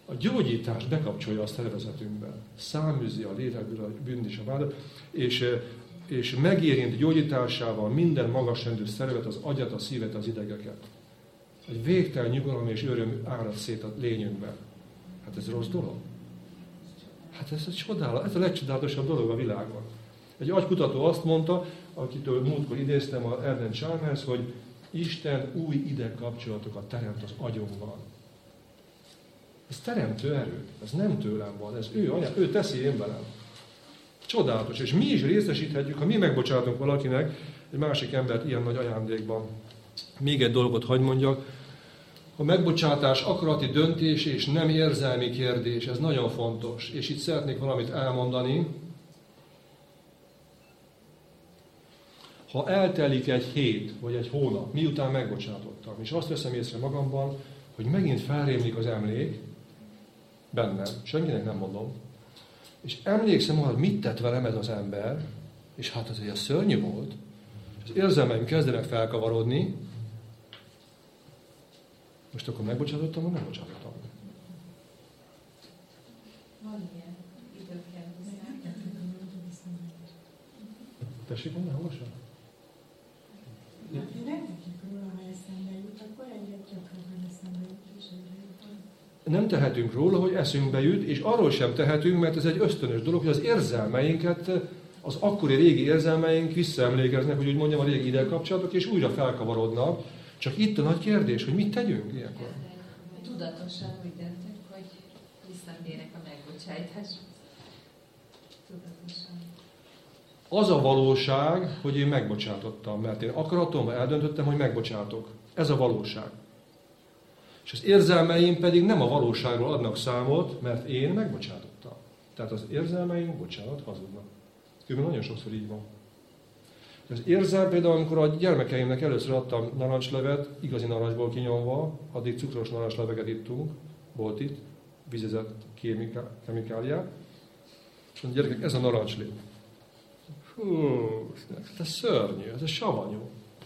A gyógyítás bekapcsolja a szervezetünkbe. Száműzi a lélekből a bűnt és a vádat, és megérint gyógyításával minden magasrendű szervet, az agyat, a szívet, az idegeket. Egy végtelen nyugalom és öröm árad szét a lényünkben. Hát ez rossz dolog? Hát ez a legcsodálatosabb dolog a világban. Egy agykutató azt mondta, akitől múltkor idéztem, a Ernest Chalmers, hogy Isten új idegkapcsolatokat teremt az agyunkban. Ez teremtő erő. Ez nem tőlem van. Ez ő teszi én velem. Csodálatos. És mi is részesíthetjük, ha mi megbocsátunk valakinek, egy másik embert ilyen nagy ajándékban. Még egy dolgot hadd mondjak. A megbocsátás akarati döntés és nem érzelmi kérdés. Ez nagyon fontos. És itt szeretnék valamit elmondani. Ha eltelik egy hét vagy egy hónap, miután megbocsátottam, és azt veszem észre magamban, hogy megint felrémlik az emlék bennem, senkinek nem mondom, és emlékszem, hogy mit tett velem ez az ember, és hát az ugye szörnyű volt, és az érzelmeim kezdenek felkavarodni, most akkor megbocsátottam, vagy megbocsátottam? Van ilyen időkkel. Tessék, mondani, hangosan? Nem tehetünk róla, hogy eszünkbe jut, és arról sem tehetünk, mert ez egy ösztönös dolog, hogy az érzelmeinket, az akkori régi érzelmeink visszaemlékeznek, hogy úgy mondjam, a régi idegkapcsolatok, és újra felkavarodnak. Csak itt a nagy kérdés, hogy mit tegyünk ilyenkor? Tudatosan úgy döntök, hogy visszatérek a megbocsájtáshoz. Tudatosan. Az a valóság, hogy én megbocsátottam, mert én akaratomban eldöntöttem, hogy megbocsátok. Ez a valóság. És az érzelmeim pedig nem a valóságról adnak számot, mert én megbocsátottam. Tehát az érzelmeim, bocsánat, hazudnak. Különben nagyon sokszor így van. Az érzelm például, amikor a gyermekeimnek először adtam narancslevet, igazi narancsból kinyomva, addig cukros narancsleveket ittunk, volt itt, vizezett kemikáliák, és mondja, gyerekek, ez a narancslév. Hú, ez szörnyű, ez savanyú.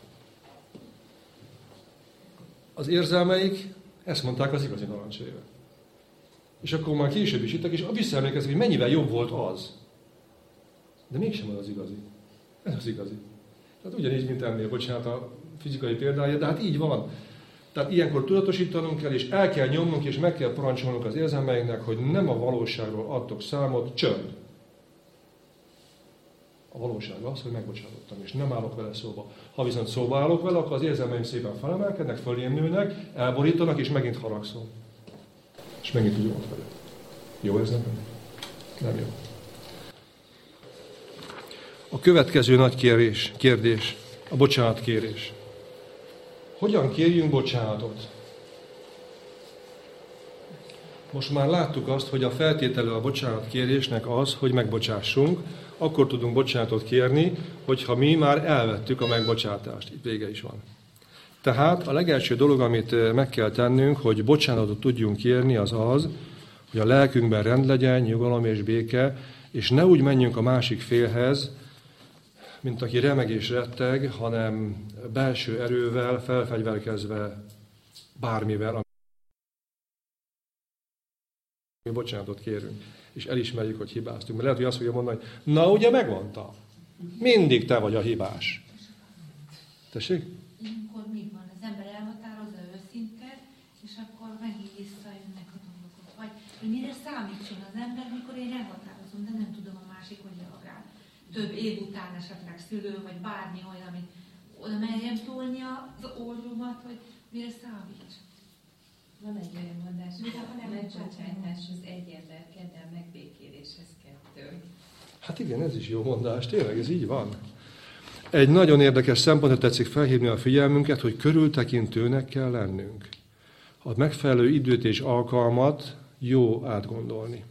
Az érzelmeik ezt mondták az igazi narancsléve. És akkor már később is ittak, és visszaemlékeznek, hogy mennyivel jobb volt az. De mégsem az igazi. Ez az igazi. Tehát ugyanígy, mint ennél, bocsánat a fizikai példája, de hát így van. Tehát ilyenkor tudatosítanunk kell, és el kell nyomnunk, és meg kell parancsolnunk az érzelmeinknek, hogy nem a valóságról adtok számot, csönd. A valóság az, hogy megbocsátottam, és nem állok vele szóba. Ha viszont szóba állok vele, akkor az érzelmeim szépen felemelkednek, fölém nőnek, elborítanak, és megint haragszom. És megint úgy volt vele. Jó érzem? Nem jó. A következő nagy kérdés, a bocsánatkérés. Hogyan kérjünk bocsánatot? Most már láttuk azt, hogy a feltétele a bocsánatkérésnek az, hogy megbocsássunk, akkor tudunk bocsánatot kérni, hogyha mi már elvettük a megbocsátást. Itt vége is van. Tehát a legelső dolog, amit meg kell tennünk, hogy bocsánatot tudjunk kérni, az az, hogy a lelkünkben rend legyen, nyugalom és béke, és ne úgy menjünk a másik félhez, mint aki remeg és retteg, hanem belső erővel, felfegyverkezve bármivel, mi bocsánatot kérünk, és elismerjük, hogy hibáztunk. Mert lehet, hogy azt fogja mondani, hogy na, ugye megmondtam. Mindig te vagy a hibás. Tessék? Ilyenkor mi van? Az ember elhatározza őszinte, és akkor megint visszajönnek a dolgok. Vagy mire számítson az ember, mikor én elhatározom, de nem tudom a másik, hogy reagál. Több év után esetleg szülő, vagy bármi olyan, amit oda merjem tolni az orromat, hogy mire számíts. Van egy olyan mondás, hogy a megbocsátáshoz egy ember kell, de a megbékéléshez 2. Hát igen, ez is jó mondás, tényleg ez így van. Egy nagyon érdekes szempontot tetszik felhívni a figyelmünket, hogy körültekintőnek kell lennünk. A megfelelő időt és alkalmat jó átgondolni.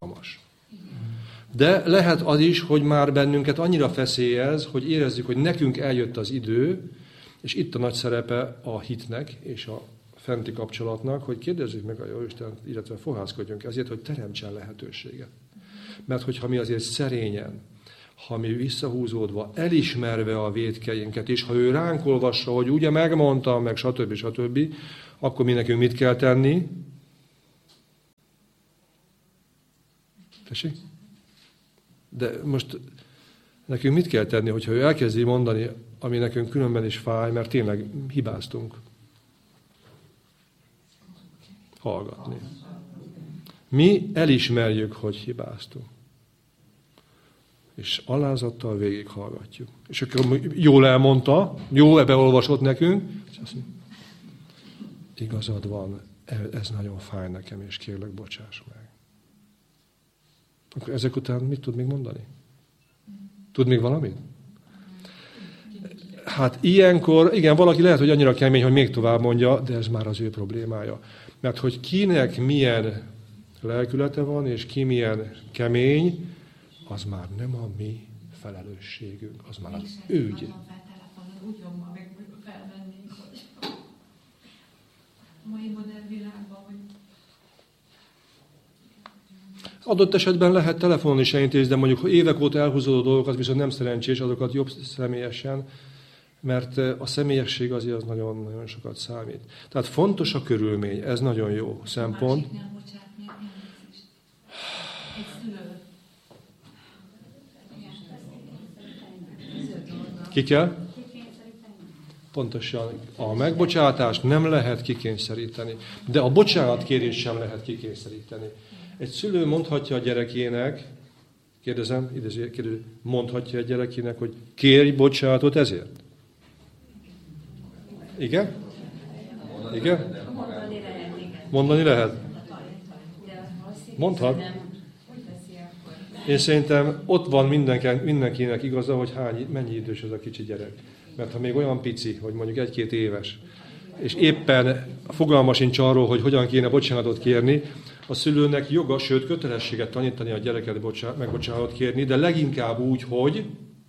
De lehet az is, hogy már bennünket annyira feszélyez, hogy érezzük, hogy nekünk eljött az idő, és itt a nagy szerepe a hitnek és a fenti kapcsolatnak, hogy kérdezzük meg a Jóistent, illetve fohászkodjunk ezért, hogy teremtsen lehetőséget. Mert hogyha mi azért szerényen, ha mi visszahúzódva, elismerve a vétkeinket, és ha ő ránk olvassa, hogy ugye megmondtam, meg stb., akkor mi nekünk mit kell tenni? Tessék? De most nekünk mit kell tenni, hogyha ő elkezdi mondani, ami nekünk különben is fáj, mert tényleg hibáztunk? Hallgatni. Mi elismerjük, hogy hibáztunk. És alázattal végighallgatjuk. És akkor jól elmondta, jól beolvasott nekünk, és azt mondja, igazad van, ez nagyon fáj nekem, és kérlek, bocsáss meg. Akkor ezek után mit tud még mondani? Tud még valamit? Hát ilyenkor, igen, valaki lehet, hogy annyira kemény, hogy még tovább mondja, de ez már az ő problémája. Mert hogy kinek milyen lelkülete van, és ki milyen kemény, az már nem a mi felelősségünk, az már az ő ügye. Úgy jobban meg felvennénk, hogy a mai modern világban, hogy... Adott esetben lehet telefonon is elintézni, de mondjuk évek óta elhúzódó dolgokat viszont nem szerencsés, azokat jobb személyesen, mert a személyesség azért az nagyon-nagyon sokat számít. Tehát fontos a körülmény, ez nagyon jó szempont. Ki kell? Pontosan. A megbocsátást nem lehet kikényszeríteni, de a bocsánatkérést sem lehet kikényszeríteni. Egy szülő mondhatja a gyerekének, kérdezem, mondhatja a gyerekének, hogy kérj bocsánatot ezért? Igen? Igen? Mondani lehet. Mondhat. Én szerintem ott van mindenkinek igaza, hogy mennyi idős az a kicsi gyerek. Mert ha még olyan pici, hogy mondjuk 1-2 éves, és éppen fogalma sincs arról, hogy hogyan kéne bocsánatot kérni, a szülőnek joga, sőt kötelességet tanítani a gyereket megbocsánatot kérni, de leginkább úgy, hogy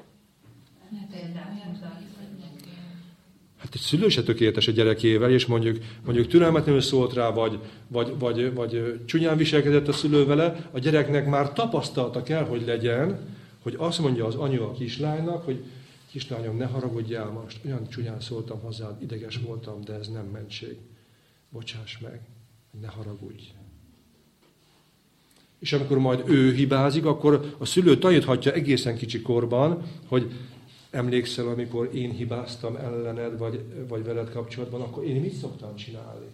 hát egy szülő se tökéletes a gyerekével, és mondjuk türelmetlenül szólt rá, vagy csúnyán viselkedett a szülő vele, a gyereknek már tapasztalata kell, hogy legyen, hogy azt mondja az anyu a kislánynak, hogy kislányom, ne haragudjál most, olyan csúnyán szóltam hozzád, ideges voltam, de ez nem mentség. Bocsáss meg, ne haragudj. És amikor majd ő hibázik, akkor a szülő taníthatja egészen kicsi korban, hogy emlékszel, amikor én hibáztam ellened, vagy veled kapcsolatban, akkor én mit szoktam csinálni?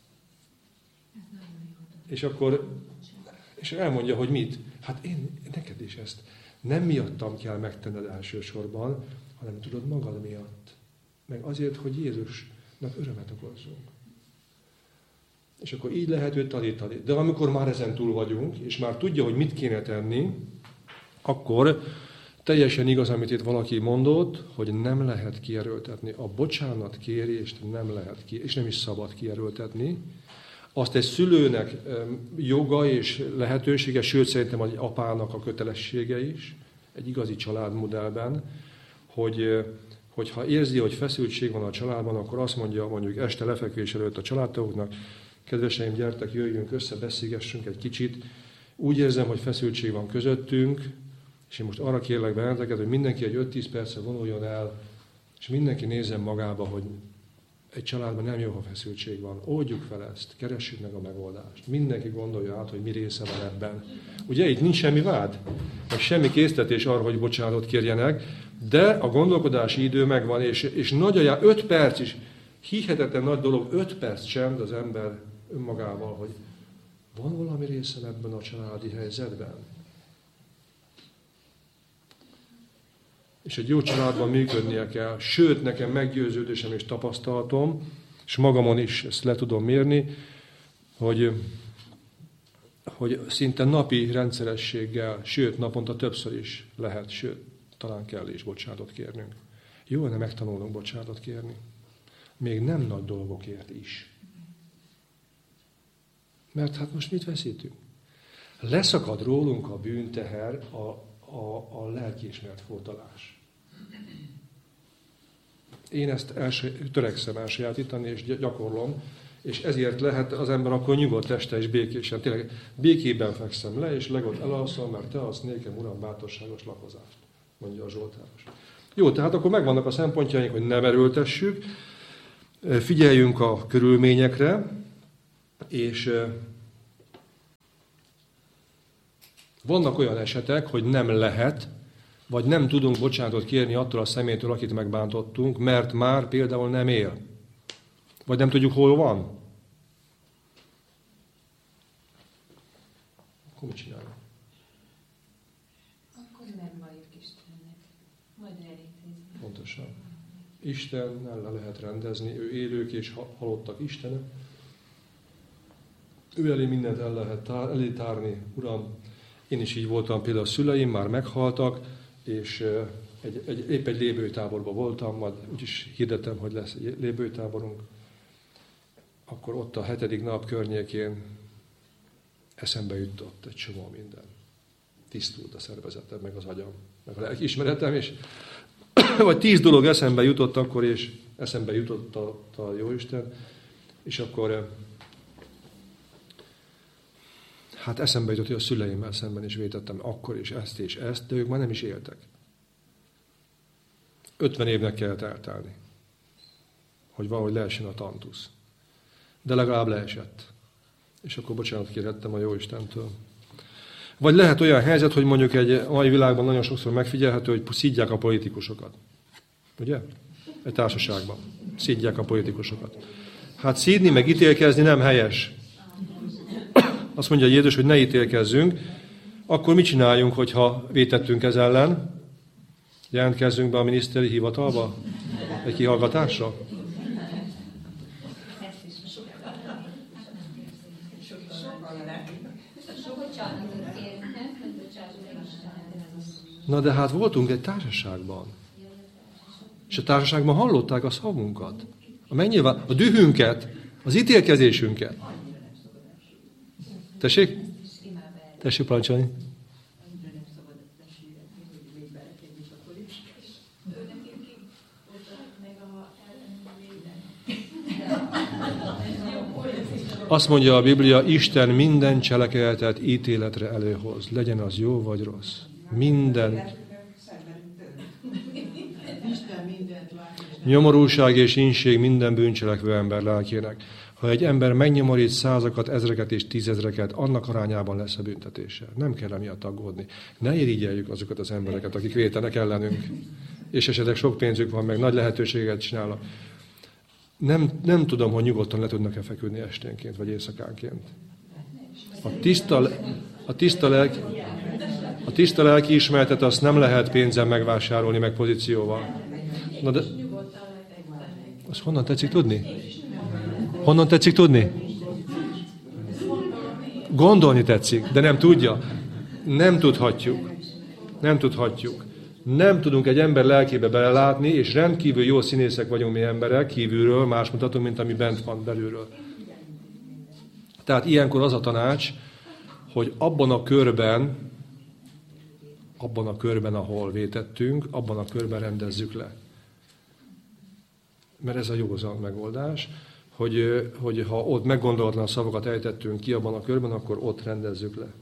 És elmondja, hogy mit? Hát én neked is ezt nem miattam kell megtenned elsősorban, hanem tudod magad miatt. Meg azért, hogy Jézusnak örömet okozzunk. És akkor így lehet őt tanítani. De amikor már ezen túl vagyunk, és már tudja, hogy mit kéne tenni, akkor teljesen igaz, amit itt valaki mondott, hogy nem lehet kierőltetni. A bocsánat kérést nem lehet és nem is szabad kierőltetni. Azt egy szülőnek joga és lehetősége, sőt szerintem egy apának a kötelessége is, egy igazi családmodellben, hogy ha érzi, hogy feszültség van a családban, akkor azt mondja mondjuk este lefekvés előtt a családtagoknak, kedveseim, gyertek, jöjjünk össze, beszélgessünk egy kicsit. Úgy érzem, hogy feszültség van közöttünk, és én most arra kérlek benneteket, hogy mindenki egy 5-10 percre vonuljon el, és mindenki nézzen magába, hogy egy családban nem jó, ha feszültség van. Oldjuk fel ezt, keressük meg a megoldást. Mindenki gondolja át, hogy mi része van ebben. Ugye itt nincs semmi vád, meg semmi késztetés arra, hogy bocsánatot kérjenek, de a gondolkodási idő megvan, és nagy 5 perc is, hihetetlen nagy dolog, 5 perc csend az ember önmagával, hogy van valami részem ebben a családi helyzetben. És egy jó családban működnie kell. Sőt, nekem meggyőződésem és tapasztalatom, és magamon is ezt le tudom mérni, hogy szinte napi rendszerességgel, sőt, naponta többször is lehet, sőt, talán kell is bocsánatot kérnünk. Jó lenne megtanulnunk bocsánatot kérni. Még nem nagy dolgokért is. Mert hát most mit veszítünk? Leszakad rólunk a bűnteher, a lelkiismeret fordulás. Én ezt törekszem elsajátítani, és gyakorlom, és ezért lehet az ember akkor nyugodt este és békésen. Tényleg békében fekszem le, és legott elalszom, mert te adsz nékem, Uram, bátorságos lakozást, mondja a Zsoltáros. Jó, tehát akkor megvannak a szempontjaink, hogy ne erőltessük, figyeljünk a körülményekre, és Vannak olyan esetek, hogy nem lehet, vagy nem tudunk bocsánatot kérni attól a személytől, akit megbántottunk, mert már például nem él. Vagy nem tudjuk, hol van. Akkor mit csinálunk? Akkor nem valljuk Istennek. Majd elítézni. Pontosan. Istennel le lehet rendezni, ő élők és halottak Istenek. Ő elé mindent el lehet tárni. Uram, én is így voltam, például a szüleim már meghaltak, és épp egy lébőtáborban voltam, majd úgyis hirdettem, hogy lesz egy lébőtáborunk. Akkor ott a 7. nap környékén eszembe jutott egy csomó minden. Tisztult a szervezetem, meg az agyam, meg a lelkiismeretem, és vagy 10 dolog eszembe jutott akkor, és eszembe jutott a Jóisten, és akkor hát eszembe jutott, hogy a szüleimmel szemben is vétettem akkor is ezt és ezt, de ők már nem is éltek. 50 évnek kellett eltelni, hogy valahogy leessen a tantusz. De legalább leesett. És akkor bocsánat kérhettem a Jóistentől. Vagy lehet olyan helyzet, hogy mondjuk egy mai világban nagyon sokszor megfigyelhető, hogy szidják a politikusokat. Ugye? Egy társaságban. Szidják a politikusokat. Hát szídni, meg ítélkezni nem helyes. Azt mondja Jézus, hogy ne ítélkezzünk. Akkor mit csináljunk, hogyha vétettünk ez ellen? Jelentkezzünk be a miniszteri hivatalba? Egy kihallgatásra? Na de hát voltunk egy társaságban. És a társaságban hallották a szavunkat. A dühünket, az ítélkezésünket. Tessék? Tessék parancsolni. Azt mondja a Biblia, Isten minden cselekedetet ítéletre előhoz. Legyen az jó vagy rossz. Minden. Nyomorúság és inség minden bűncselekvő ember lelkének. Ha egy ember megnyomorít 100-akat, 1000-eket és 10 000-eket, annak arányában lesz a büntetése. Nem kell emiatt aggódni. Ne irigyeljük azokat az embereket, akik vétenek ellenünk. És esetleg sok pénzük van, meg nagy lehetőséget csinálnak. Nem tudom, hogy nyugodtan le tudnak-e feküdni esténként, vagy éjszakánként. A tiszta lelki ismeretet azt nem lehet pénzzel megvásárolni, meg pozícióval. Na de... Azt honnan tetszik tudni? Honnan tetszik tudni? Gondolni tetszik, de nem tudja. Nem tudhatjuk. Nem tudunk egy ember lelkébe belelátni, és rendkívül jó színészek vagyunk mi emberek, kívülről más mutatunk, mint ami bent van belülről. Tehát ilyenkor az a tanács, hogy abban a körben, ahol vétettünk, abban a körben rendezzük le. Mert ez a józan megoldás, hogy ha ott meggondolatlan szavakat ejtettünk ki abban a körben, akkor ott rendezzük le.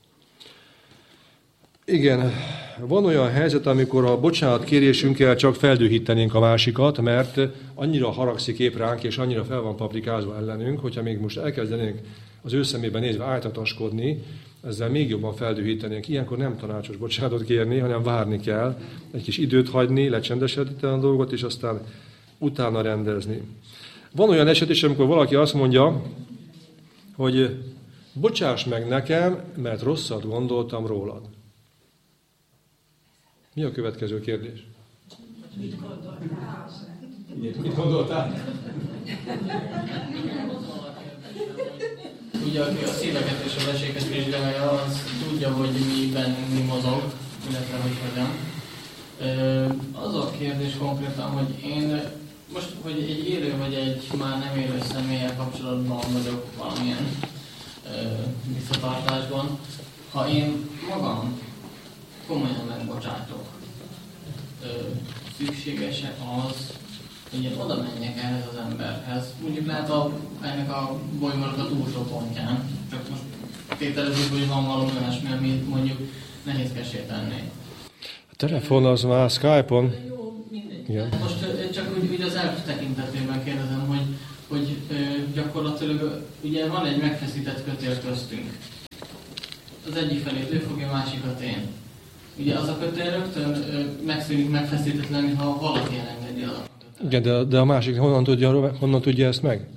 Igen, van olyan helyzet, amikor a bocsánatkérésünkkel csak feldühítenénk a másikat, mert annyira haragszik épp ránk, és annyira fel van paprikázva ellenünk, hogyha még most elkezdenénk az ő szemébe nézve áltataskodni, ezzel még jobban feldühítenénk. Ilyenkor nem tanácsos bocsánatot kérni, hanem várni kell, egy kis időt hagyni, lecsendesedíteni a dolgot, és aztán utána rendezni. Van olyan eset is, amikor valaki azt mondja, hogy bocsáss meg nekem, mert rosszat gondoltam rólad. Mi a következő kérdés? Mit gondoltál? Mit gondoltál? Ugye, aki a szíveket és a veséket vizsgálja, az tudja, hogy mi mozog, illetve hogy hogyan. Az a kérdés konkrétan, hogy én most, hogy egy élő vagy egy már nem élő személlyel kapcsolatban vagyok valamilyen visszatartásban, ha én magam komolyan megbocsátok, szükséges-e az, hogy én oda menjek ehhez az emberhez. Mondjuk lehet ennek a bolygónak a túlsó pontján, csak most tételezzük, hogy van valami olyasmi, amit mondjuk nehézkessé tenni. A telefon az már Skype-on. Jó, mindegy. Igen. Most csak úgy az elv tekintetében kérdezem, hogy gyakorlatilag ugye van egy megfeszített kötél köztünk. az egyik felét ő fogja, a másikat én. Ugye az a kötél rögtön megszűnik megfeszítetlenül, ha valaki elengedi a kötél. Igen, de a másik honnan tudja ezt meg?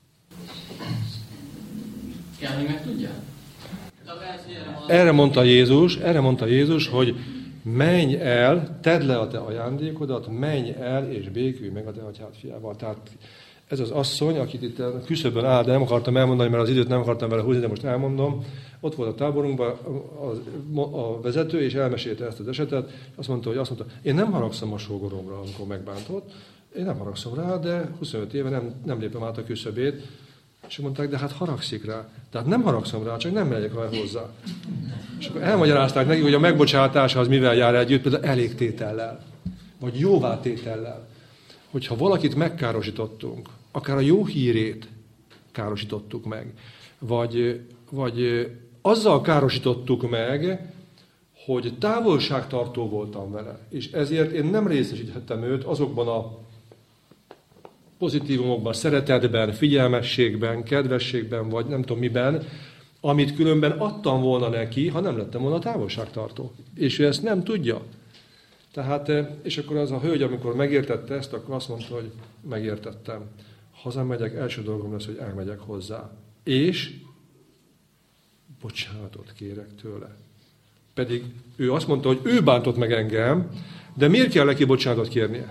Kell, hogy meg tudja? Erre mondta Jézus, hogy menj el, tedd le a te ajándékodat, menj el és békülj meg a te atyád fiával. Tehát ez az asszony, akit itt a küszöbön áll, de nem akartam elmondani, mert az időt nem akartam vele húzni, de most elmondom. Ott volt a táborunkban a vezető, és elmesélte ezt az esetet. Azt mondta, én nem haragszom a sógoromra, amikor megbántott. Én nem haragszom rá, de 25 éve nem lépem át a küszöbét. És mondták, de hát haragszik rá. Tehát nem haragszom rá, csak nem megyek rá hozzá. És akkor elmagyarázták neki, hogy a megbocsátása az mivel jár együtt, például elégtétellel, vagy jóvátétellel. Hogyha valakit megkárosítottunk, akár a jó hírét károsítottuk meg, vagy azzal károsítottuk meg, hogy távolságtartó voltam vele, és ezért én nem részesíthettem őt azokban a pozitívumokban, szeretetben, figyelmességben, kedvességben, vagy nem tudom miben, amit különben adtam volna neki, ha nem lettem volna távolságtartó. És ő ezt nem tudja. Tehát, és akkor az a hölgy, amikor megértette ezt, akkor azt mondta, hogy megértettem. Hazamegyek, első dolgom lesz, hogy elmegyek hozzá. És bocsánatot kérek tőle. Pedig ő azt mondta, hogy ő bántott meg engem, de miért kell neki bocsánatot kérnie?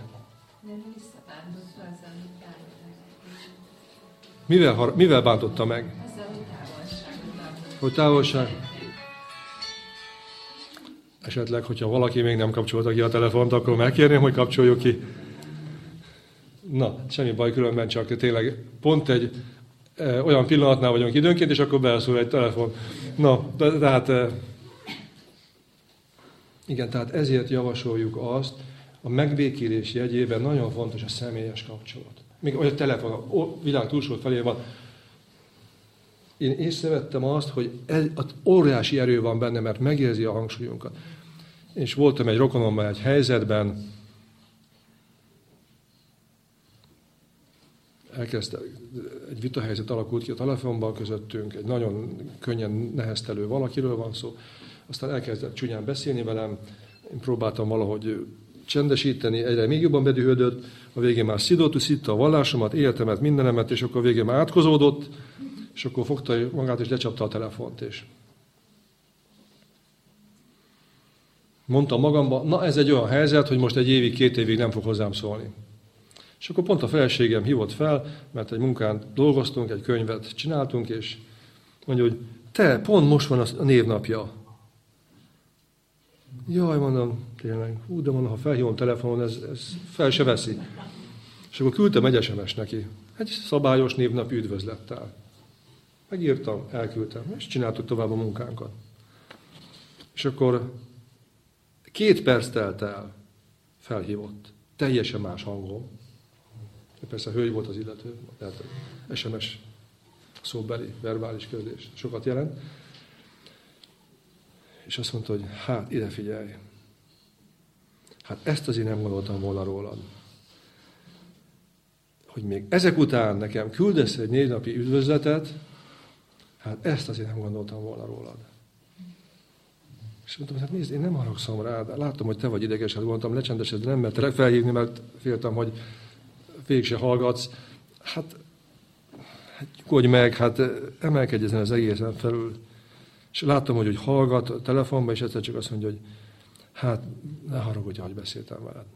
Mivel bántotta meg? Hogy távolság. Esetleg, hogyha valaki még nem kapcsolta ki a telefont, akkor megkérném, hogy kapcsoljuk ki. Na, semmi baj, különben csak tényleg pont egy olyan pillanatnál vagyunk időnként, és akkor beleszól egy telefon. Na, tehát igen, tehát ezért javasoljuk azt, a megbékélés jegyében nagyon fontos a személyes kapcsolat. Még a telefon a világ túlsó felé van. Én észrevettem azt, hogy óriási erő van benne, mert megérzi a hangsúlyunkat. És voltam egy rokonommal egy helyzetben, egy vitahelyzet alakult ki a telefonban közöttünk, egy nagyon könnyen neheztelő valakiről van szó, aztán elkezdett csúnyán beszélni velem, én próbáltam valahogy csendesíteni, egyre még jobban bedühödött, a végén már szitta a vallásomat, életemet, mindenemet, és akkor a végén már átkozódott, és akkor fogta magát, és lecsapta a telefont, és mondtam magamban, na ez egy olyan helyzet, hogy most 1 évig, 2 évig nem fog hozzám szólni. És akkor pont a feleségem hívott fel, mert egy munkán dolgoztunk, egy könyvet csináltunk, és mondja, hogy te, pont most van a névnapja. Jaj, mondom, tényleg, de mondom, ha felhívom telefonon, ez fel se veszi. És akkor küldtem egy SMS neki. Egy szabályos névnapi üdvözlettel. Megírtam, elküldtem, és csináltuk tovább a munkánkat. És akkor 2 perc telt el, felhívott. Teljesen más hangon. Persze hölgy volt az illető, tehát SMS szóbeli, verbális közlés sokat jelent. És azt mondta, hogy hát ide figyelj. Hát ezt azért nem gondoltam volna rólad. Hogy még ezek után nekem küldesz egy 4 napi üdvözletet, hát ezt azért nem gondoltam volna rólad. És mondtam, hát nézd, én nem haragszom rád, látom, hogy te vagy ideges, hát gondoltam, lecsendesedni, nem mertelek felhívni, mert féltem, hogy végig se hallgatsz. Hát nyugodj meg, hát emelkedj ezen az egészen felül. És láttam, hogy hallgat a telefonba, és egyszer csak azt mondja, hogy hát ne haragudj, hogy beszéltem veled.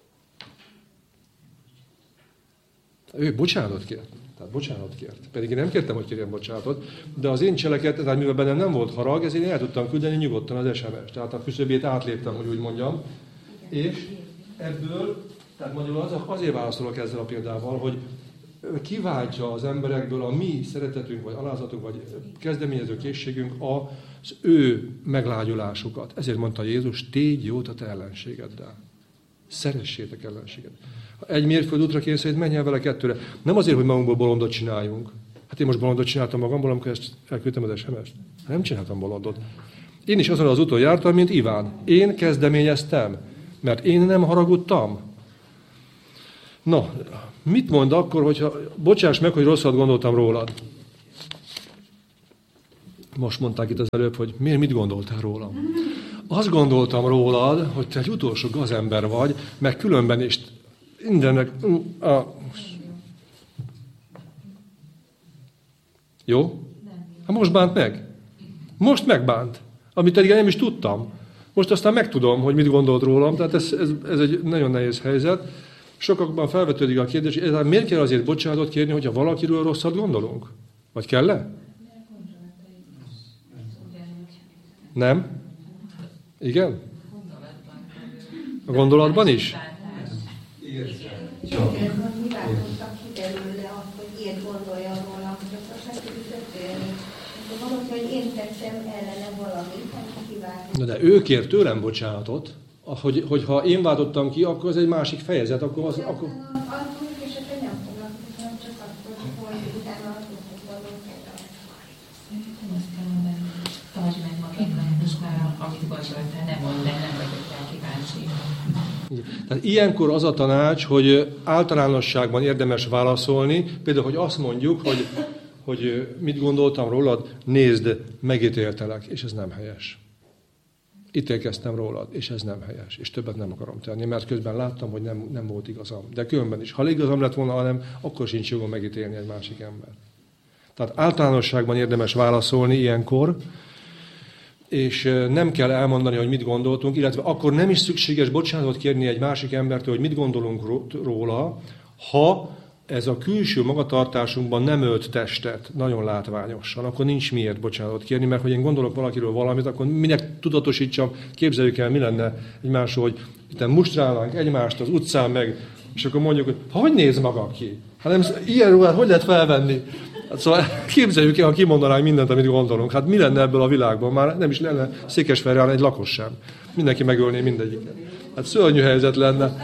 Ő bocsánatot kért. Tehát bocsánatot kért. Pedig én nem kértem, hogy kérjem bocsánatot, de az én cselekedetem, tehát mivel bennem nem volt harag, ezért én el tudtam küldeni nyugodtan az SMS-t. Tehát a küszöbét átléptem, hogy úgy mondjam. És ebből, tehát magyarul azért válaszolok ezzel a példával, hogy kiváltja az emberekből a mi szeretetünk, vagy alázatunk, vagy kezdeményező készségünk az ő meglágyulásukat. Ezért mondta Jézus, tégy jót a te ellenségeddel. Szeressétek ellenséged. Ha 1 mérföld útra kényszerít, menj el vele 2-re. Nem azért, hogy magunkból bolondot csináljunk. Hát én most bolondot csináltam magamból, amikor ezt elküldtem az SMS-t. Nem csináltam bolondot. Én is azon az úton jártam, mint Iván. Én kezdeményeztem, mert én nem haragudtam. Na, mit mond akkor, hogyha bocsáss meg, hogy rosszat gondoltam rólad? Most mondták itt az előbb, hogy mit gondoltál rólam? Azt gondoltam rólad, hogy te egy utolsó gazember vagy, meg különben is mindennek... Jó? Hát most bánt meg. Most megbánt. Amit eddig nem is tudtam. Most aztán megtudom, hogy mit gondolt rólam, tehát ez egy nagyon nehéz helyzet. Sokakban felvetődik a kérdés, hogy miért kell azért bocsánatot kérni, hogyha valakiről rosszat gondolunk? Vagy kell-e? Nem? Igen? A gondolatban is? Igen. Nyilvánultak ki belőle azt, hogy ilyet gondolja rólam, hogy akkor azt tudjuk történni. Valahogy, hogy én tettem ellene valamit, nem kiváltottam. Na de ő kért tőlem bocsánatot, hogyha én váltottam ki, akkor ez egy másik fejezet, akkor az... Akkor... Attól és akkor nem foglalkozom, csak attól, hogy utána attól foglalkozom például. Szerintem azt kell mondani, hogy tartsd meg magadnak, most már amit gondoltál, nem mondd el, nem vagyok rá kíváncsi. Tehát ilyenkor az a tanács, hogy általánosságban érdemes válaszolni, például, hogy azt mondjuk, hogy mit gondoltam rólad, nézd, megítéltelek, és ez nem helyes. Ítélkeztem rólad, és ez nem helyes, és többet nem akarom tenni, mert közben láttam, hogy nem volt igazam. De különben is, ha igazam lett volna, hanem akkor sincs jogom megítélni egy másik ember. Tehát általánosságban érdemes válaszolni ilyenkor, és nem kell elmondani, hogy mit gondoltunk, illetve akkor nem is szükséges bocsánatot kérni egy másik embertől, hogy mit gondolunk róla, ha ez a külső magatartásunkban nem ölt testet nagyon látványosan, akkor nincs miért bocsánatot kérni, mert hogy én gondolok valakiről valamit, akkor minek tudatosítsam, képzeljük el, mi lenne egymásról, hogy itt mustrálnánk egymást az utcán meg, és akkor mondjuk, hogy néz maga ki? Hát nem, ilyen ruhát hogy lehet felvenni? Hát szóval képzeljük el, ha kimondanánk mindent, amit gondolunk. Hát mi lenne ebből a világban? Már nem is lenne Székesfehérváron egy lakos sem. Mindenki megölné mindegyiket. Hát szörnyű helyzet lenne.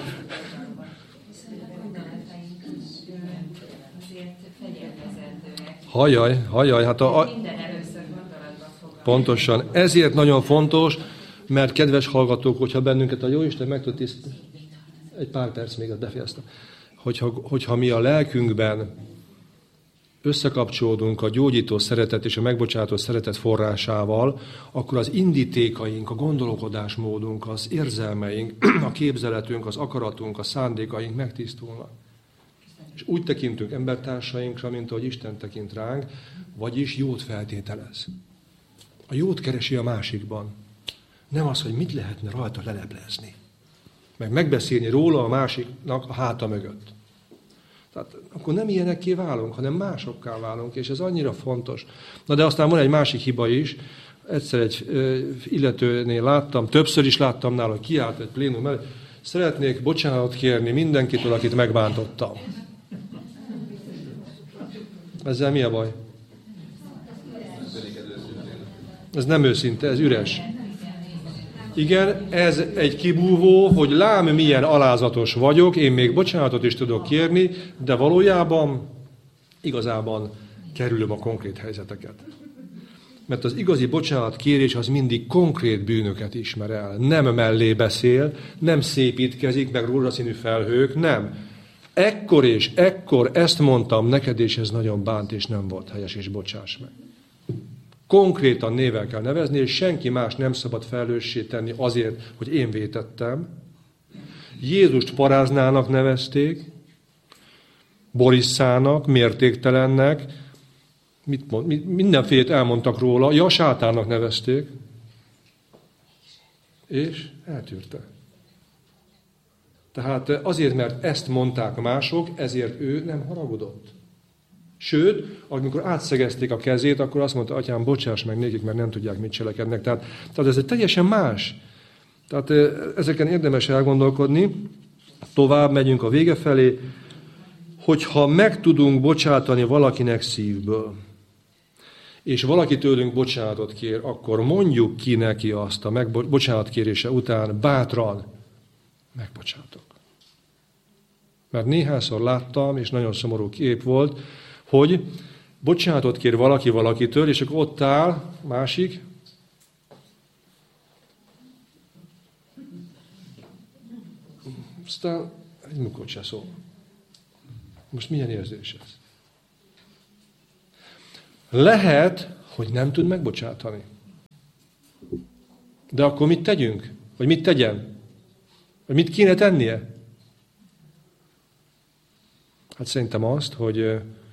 Hajjaj, hát Minden először gondolatban fogal. Pontosan. Ezért nagyon fontos, mert kedves hallgatók, hogyha bennünket a Jóisten meg tud tisztítani, egy pár perc még, ezt befejeztem, hogyha mi a lelkünkben összekapcsolódunk a gyógyító szeretet és a megbocsátó szeretet forrásával, akkor az indítékaink, a gondolkodásmódunk, az érzelmeink, a képzeletünk, az akaratunk, a szándékaink megtisztulnak. És úgy tekintünk embertársainkra, mint ahogy Isten tekint ránk, vagyis jót feltételez. A jót keresi a másikban. Nem az, hogy mit lehetne rajta leleplezni. Meg megbeszélni róla a másiknak a háta mögött. Tehát akkor nem ilyenekké válunk, hanem másokká válunk, és ez annyira fontos. Na de aztán van egy másik hiba is. Egyszer egy illetőnél láttam, többször is láttam nála, hogy kiállt egy plénum mellett, szeretnék bocsánatot kérni mindenkitől, akit megbántottam. Ezzel mi a baj? Ez nem őszinte, ez üres. Igen, ez egy kibúvó, hogy lám milyen alázatos vagyok, én még bocsánatot is tudok kérni, de valójában igazában kerülöm a konkrét helyzeteket. Mert az igazi bocsánatkérés az mindig konkrét bűnöket ismer el. Nem mellé beszél, nem szépítkezik, meg rózsaszínű felhők, nem. Ekkor és ekkor ezt mondtam neked, és ez nagyon bánt, és nem volt helyes, és bocsáss meg. Konkrétan névvel kell nevezni, és senki más nem szabad felelőssé tenni azért, hogy én vétettem. Jézust paráznának nevezték, Borisszának, mértéktelennek, mindenfélét elmondtak róla, ja, sátánnak nevezték, és eltűrte. Tehát azért, mert ezt mondták mások, ezért ő nem haragudott. Sőt, amikor átszegezték a kezét, akkor azt mondta, atyám, bocsáss meg nékik, mert nem tudják, mit cselekednek. Tehát ez egy teljesen más. Tehát ezeken érdemes elgondolkodni. Tovább megyünk a vége felé, hogyha meg tudunk bocsátani valakinek szívből, és valaki tőlünk bocsánatot kér, akkor mondjuk ki neki azt a bocsánatkérése után bátran, megbocsátok. Mert néhányszor láttam, és nagyon szomorú kép volt, hogy bocsánatot kér valaki valakitől, és akkor ott áll, másik, aztán egy mukot se szól. Most milyen érzés ez? Lehet, hogy nem tud megbocsátani. De akkor mit tegyünk? Vagy mit tegyen? Vagy mit kéne tennie? Hát szerintem azt, hogy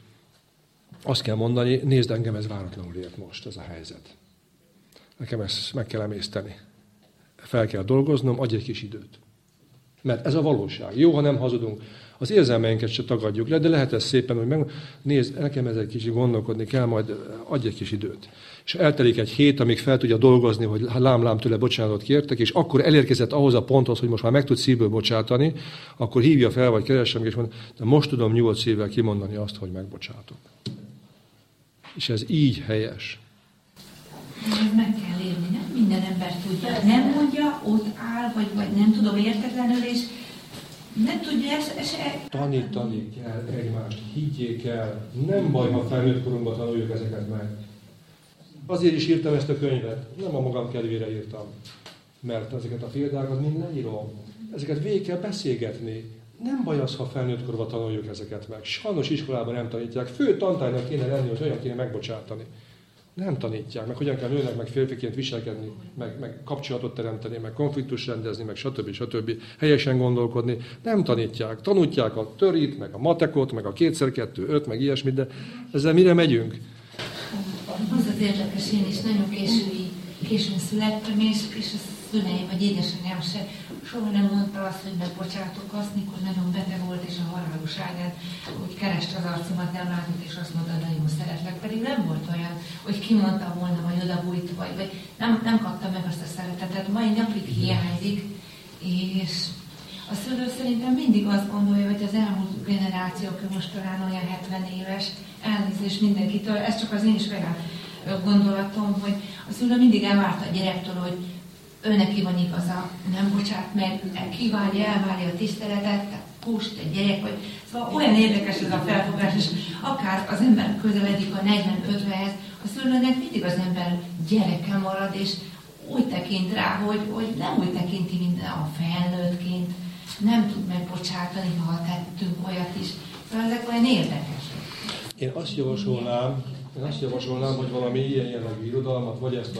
azt kell mondani, nézd, engem ez váratlanul ért most, ez a helyzet. Nekem ezt meg kell emészteni. Fel kell dolgoznom, adj egy kis időt. Mert ez a valóság. Jó, ha nem hazudunk. Az érzelmeinket se tagadjuk le, de lehet ez szépen, hogy nézd, nekem ez egy kicsit gondolkodni kell, majd adj egy kis időt. És eltelik egy hét, amíg fel tudja dolgozni, hogy lám tőle bocsánatot kértek, és akkor elérkezett ahhoz a ponthoz, hogy most már meg tud szívből bocsátani, akkor hívja fel, vagy keresem, és mondja, de most tudom nyugodt szívvel kimondani azt, hogy megbocsátok. És ez így helyes. Ez meg kell érni, nem minden ember tudja. Nem mondja, ott áll, vagy nem tudom értetlenül, és nem tudja ezt. Tanítani kell egymást, higgyék el. Nem baj, ha felnőtt korunkban tanuljuk ezeket meg. Azért is írtam ezt a könyvet, nem a magam kedvére írtam. Mert ezeket a példákat mind leírom. Ezeket végig kell beszélgetni. Nem baj az, ha felnőtt korban tanuljuk ezeket meg. Sajnos iskolában nem tanítják. Fő tantárgynak kéne lenni, hogy hogyan kéne megbocsátani. Nem tanítják, meg hogyan kell nőnek, meg férfiként viselkedni, meg kapcsolatot teremteni, meg konfliktus rendezni, meg stb. Helyesen gondolkodni. Nem tanítják. Tanítják a törit, meg a matekot, meg a 2x2, 5, meg ilyesmit, de ezzel mire megyünk? Az érdekes, én is nagyon későn születtem, és a szüleim, vagy édesanyám se soha nem mondta azt, hogy megbocsátok azt, mikor nagyon beteg volt, és a halálos ágán, hogy kereste az arcomat, nem látott, és azt mondta, nagyon szeretlek, pedig nem volt olyan, hogy kimondta volna, vagy odabújt, vagy nem kapta meg azt a szeretetet, mai napig hiányzik, és a szülő szerintem mindig azt gondolja, hogy az elmúlt generációk, most talán olyan 70 éves, elnézést mindenkitől, ez csak az én saját gondolatom, hogy a szülő mindig elvárta a gyerektől, hogy ő neki van igaza, nem bocsát meg, elvárja a tiszteletet, kust, egy gyerek, vagy... Szóval olyan érdekes ez a felfogás, és akár az ember közeledik a 40-50-hez, a szülőnek mindig az ember gyereke marad, és úgy tekint rá, hogy nem úgy tekinti, mint a felnőttként, nem tud megbocsátani, ha tettünk olyat is. Szóval ezek olyan érdekesek. Én azt javasolnám, hogy valami ilyen jellegű irodalmat, vagy ezt,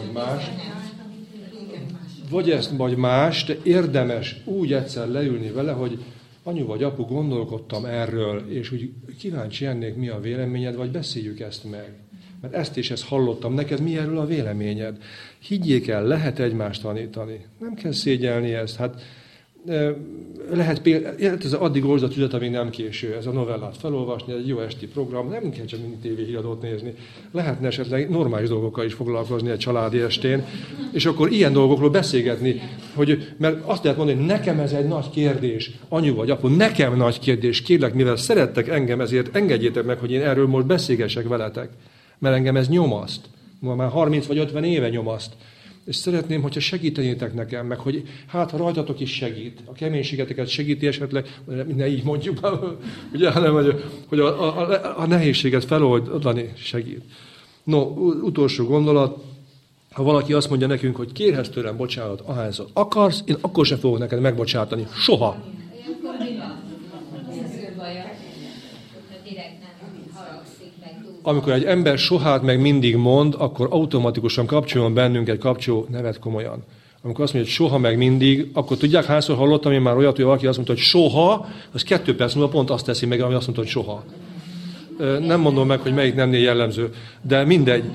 vagy más, de érdemes úgy egyszer leülni vele, hogy anyu vagy apu, gondolkodtam erről, és úgy kíváncsi lennék, mi a véleményed, vagy beszéljük ezt meg. Mert ezt hallottam, neked mi erről a véleményed? Higgyék el, lehet egymást tanítani. Nem kell szégyelni ezt. Hát lehet például, ez addig olvasd a tüzet, amíg nem késő, ez a novellát felolvasni, egy jó esti program, nem kell csak mindig tévéhíradót nézni. Lehetne esetleg normális dolgokkal is foglalkozni egy családi estén, és akkor ilyen dolgokról beszélgetni, mert azt lehet mondani, hogy nekem ez egy nagy kérdés, anyu vagy apu, nekem nagy kérdés, kérlek, mivel szerettek engem, ezért engedjétek meg, hogy én erről most beszélgessek veletek, mert engem ez nyomaszt. Már 30 vagy 50 éve nyomaszt. És szeretném, hogyha segítenétek nekem, meg hogy hát, ha rajtatok is segít, a keménységeteket segíti esetleg, ne így mondjuk, ugye, hanem hogy a nehézséget feloldani segít. No, utolsó gondolat, ha valaki azt mondja nekünk, hogy kérhetsz tőlem bocsánatot, ahányszor akarsz, én akkor sem fogok neked megbocsátani. Soha. Amikor egy ember sohát meg mindig mond, akkor automatikusan kapcsoljon bennünk egy kapcsoló nevet komolyan. Amikor azt mondja, hogy soha meg mindig, akkor tudják, hányszor hallottam én már olyat, hogy valaki azt mondta, hogy soha, az 2 perc múlva pont azt teszi meg, ami azt mondta, hogy soha. Nem mondom meg, hogy melyik nemnél jellemző, de mindegy.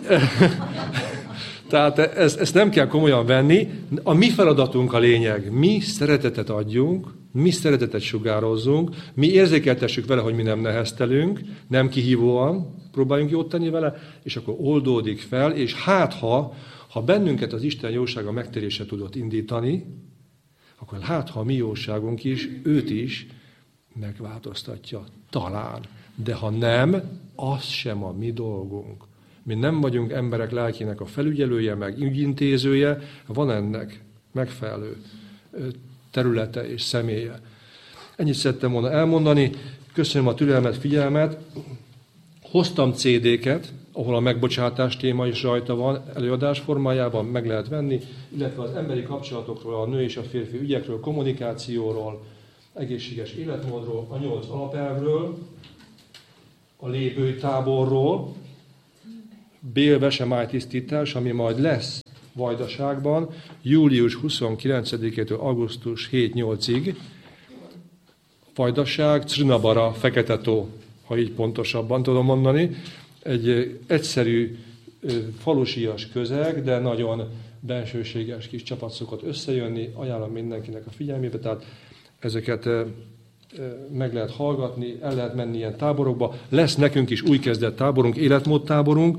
Tehát ezt nem kell komolyan venni. A mi feladatunk a lényeg. Mi szeretetet adjunk, mi szeretetet sugározzunk, mi érzékeltessük vele, hogy mi nem neheztelünk, nem kihívóan próbáljunk jót tenni vele, és akkor oldódik fel, és hát ha bennünket az Isten jósága megtérése tudott indítani, akkor hát ha a mi jóságunk is, őt is megváltoztatja. Talán. De ha nem, az sem a mi dolgunk. Mi nem vagyunk emberek lelkének a felügyelője, meg ügyintézője, van ennek megfelelő területe és személye. Ennyit szerettem volna elmondani. Köszönöm a türelmet, figyelmet. Hoztam CD-ket, ahol a megbocsátás téma is rajta van, előadás formájában meg lehet venni, illetve az emberi kapcsolatokról, a nő és a férfi ügyekről, kommunikációról, egészséges életmódról, a 8 alapelvről, a lépői táborról, bélvesemály tisztítás, ami majd lesz Vajdaságban, július 29-től augusztus 7-8-ig. Vajdaság, Crnabara, Fekete-tó, ha így pontosabban tudom mondani. Egy egyszerű falusias közeg, de nagyon bensőséges kis csapat szokott összejönni. Ajánlom mindenkinek a figyelmébe, tehát ezeket meg lehet hallgatni, el lehet menni ilyen táborokba. Lesz nekünk is új kezdett táborunk, életmódtáborunk,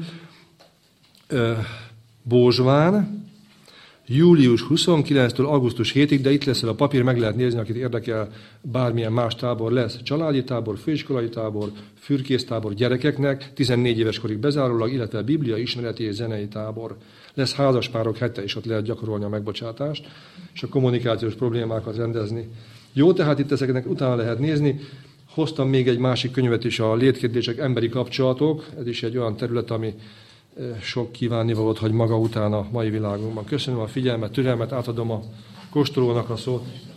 Bózsván, július 29-től augusztus 7-ig, de itt lesz a papír, meg lehet nézni, akit érdekel, bármilyen más tábor lesz. Családi tábor, főiskolai tábor, fürkésztábor gyerekeknek, 14 éves korig bezárólag, illetve biblia ismereti és zenei tábor. Lesz házaspárok hete, és ott lehet gyakorolni a megbocsátást, és a kommunikációs problémákat rendezni. Jó, tehát itt ezeknek utána lehet nézni. Hoztam még egy másik könyvet is, a Létkérdések, emberi kapcsolatok. Ez is egy olyan terület, ami sok kívánnivalót hagy maga után a mai világunkban. Köszönöm a figyelmet, türelmet, átadom a kóstolónak a szót.